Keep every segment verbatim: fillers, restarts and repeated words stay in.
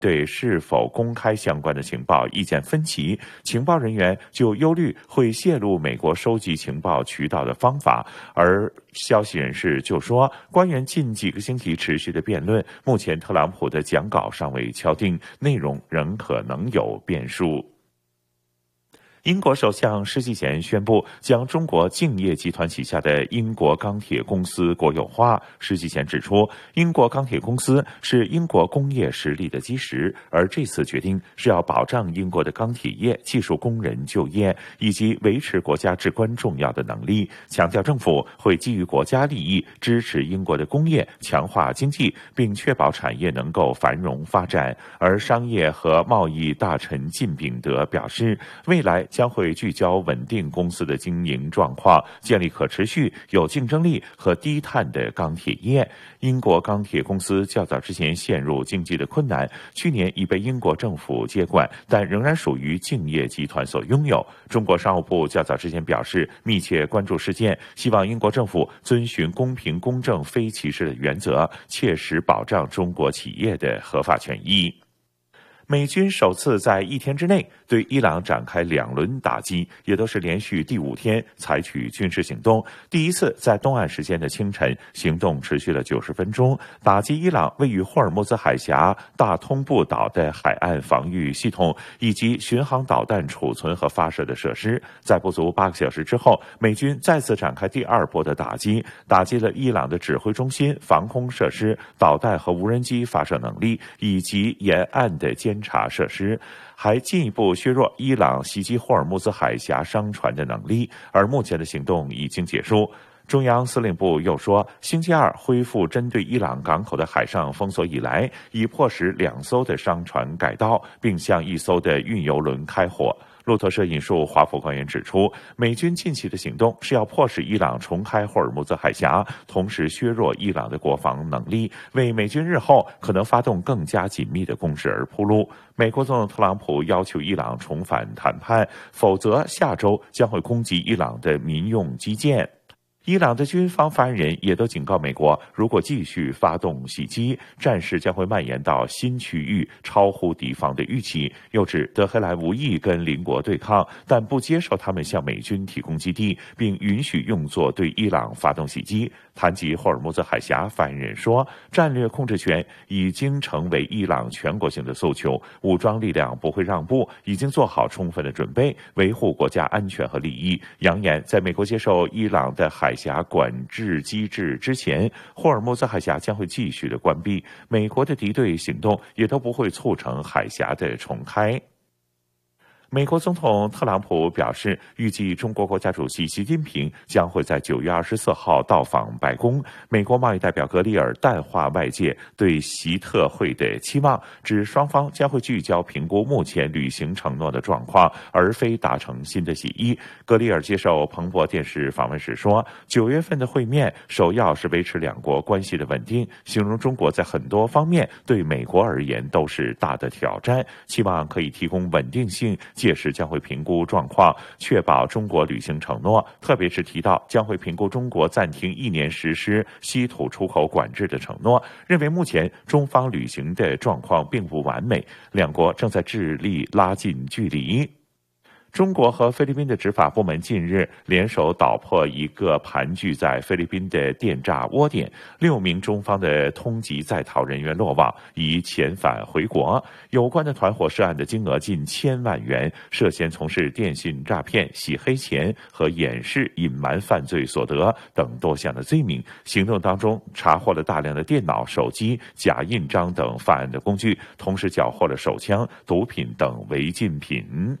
对是否公开相关的情报意见分歧，情报人员就忧虑会泄露美国收集情报渠道的方法，而消息人士就说，官员近几个星期持续的辩论，目前特朗普的讲稿尚未敲定，内容仍可能有变数。英国首相施纪贤宣布将中国敬业集团旗下的英国钢铁公司国有化。施纪贤指出，英国钢铁公司是英国工业实力的基石，而这次决定是要保障英国的钢铁业技术工人就业，以及维持国家至关重要的能力，强调政府会基于国家利益支持英国的工业，强化经济，并确保产业能够繁荣发展。而商业和贸易大臣靳秉德表示，未来将会聚焦稳定公司的经营状况，建立可持续、有竞争力和低碳的钢铁业。英国钢铁公司较早之前陷入经济的困难，去年已被英国政府接管，但仍然属于敬业集团所拥有。中国商务部较早之前表示，密切关注事件，希望英国政府遵循公平、公正、非歧视的原则，切实保障中国企业的合法权益。美军首次在一天之内对伊朗展开两轮打击，也都是连续第五天采取军事行动。第一次在东岸时间的清晨，行动持续了九十分钟，打击伊朗位于霍尔木兹海峡大通布岛的海岸防御系统以及巡航导弹储存和发射的设施。在不足八个小时之后，美军再次展开第二波的打击，打击了伊朗的指挥中心、防空设施、导弹和无人机发射能力，以及沿岸的监察设施，还进一步削弱伊朗袭击霍尔木兹海峡商船的能力。而目前的行动已经结束。中央司令部又说，星期二恢复针对伊朗港口的海上封锁以来，已迫使两艘的商船改道，并向一艘的运油轮开火。路透社引述华府官员指出，美军近期的行动是要迫使伊朗重开霍尔木兹海峡，同时削弱伊朗的国防能力，为美军日后可能发动更加紧密的攻势而铺路。美国总统特朗普要求伊朗重返谈判，否则下周将会攻击伊朗的民用基建。伊朗的军方发言人也都警告美国，如果继续发动袭击，战事将会蔓延到新区域，超乎敌方的预期。又指德黑兰无意跟邻国对抗，但不接受他们向美军提供基地，并允许用作对伊朗发动袭击。谈及霍尔木兹海峡，发言人说，战略控制权已经成为伊朗全国性的诉求，武装力量不会让步，已经做好充分的准备，维护国家安全和利益。扬言在美国接受伊朗的海峡管制机制之前，霍尔木兹海峡将会继续的关闭，美国的敌对行动也都不会促成海峡的重开。美国总统特朗普表示，预计中国国家主席习近平将会在九月二十四号到访白宫。美国贸易代表格里尔淡化外界对习特会的期望，指双方将会聚焦评估目前履行承诺的状况，而非达成新的协议。格里尔接受彭博电视访问时说，九月份的会面首要是维持两国关系的稳定，形容中国在很多方面对美国而言都是大的挑战，期望可以提供稳定性，届时将会评估状况，确保中国履行承诺，特别是提到将会评估中国暂停一年实施稀土出口管制的承诺，认为目前中方履行的状况并不完美，两国正在致力拉近距离。中国和菲律宾的执法部门近日联手捣破一个盘踞在菲律宾的电诈窝点，六名中方的通缉在逃人员落网，已遣返回国。有关的团伙涉案的金额近千万元，涉嫌从事电信诈骗、洗黑钱和掩饰、隐瞒犯罪所得等多项的罪名。行动当中查获了大量的电脑、手机、假印章等犯案的工具，同时缴获了手枪、毒品等违禁品。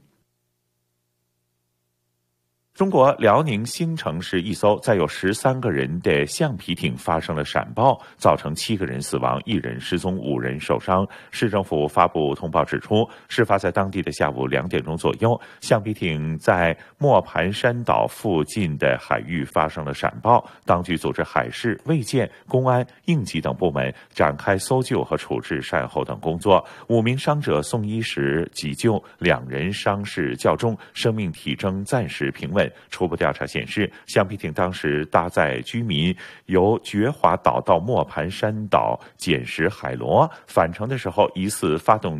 中国辽宁兴城市一艘载有十三个人的橡皮艇发生了闪爆，造成七个人死亡，一人失踪，五人受伤。市政府发布通报指出，事发在当地的下午两点钟左右，橡皮艇在磨盘山岛附近的海域发生了闪爆。当局组织海事、卫健、公安、应急等部门展开搜救和处置善后等工作。五名伤者送医时急救，两人伤势较重，生命体征暂时平稳。 问。初步调查显示，橡皮艇当时搭载居民由觉华岛到磨盘山岛捡拾海螺，返程的时候疑似发动